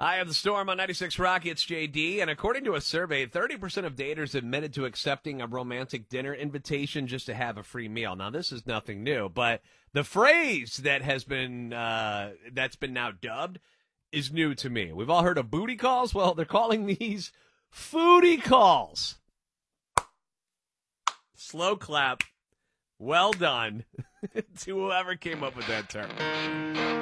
Hi, I'm the Storm on 96 Rocky. It's JD. And according to a survey, 30% of daters admitted to accepting a romantic dinner invitation just to have a free meal. Now, this is nothing new, but the phrase that has been that's been now dubbed is new to me. We've all heard of booty calls. Well, they're calling these foodie calls. Slow clap. Well done to whoever came up with that term.